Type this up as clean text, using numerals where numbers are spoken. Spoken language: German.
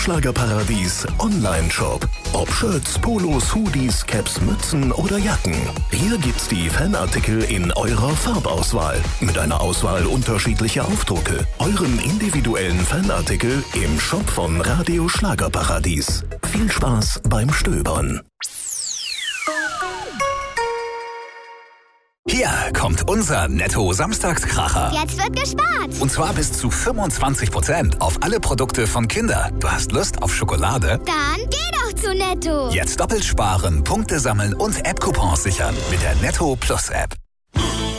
Schlagerparadies Online-Shop. Ob Shirts, Polos, Hoodies, Caps, Mützen oder Jacken. Hier gibt's die Fanartikel in eurer Farbauswahl. Mit einer Auswahl unterschiedlicher Aufdrucke. Euren individuellen Fanartikel im Shop von Radio Schlagerparadies. Viel Spaß beim Stöbern. Hier kommt unser Netto-Samstagskracher. Jetzt wird gespart. Und zwar bis zu 25% auf alle Produkte von Kinder. Du hast Lust auf Schokolade? Dann geh doch zu Netto. Jetzt doppelt sparen, Punkte sammeln und App-Coupons sichern mit der Netto Plus App.